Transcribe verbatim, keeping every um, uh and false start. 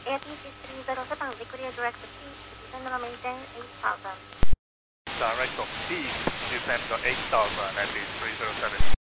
A T C three zero seven, declare direct to P, descend and maintain eight thousand. Direct of P, descend to eight thousand at the three zero seven.